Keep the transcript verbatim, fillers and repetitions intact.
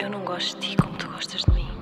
Eu não gosto de ti como tu gostas de mim.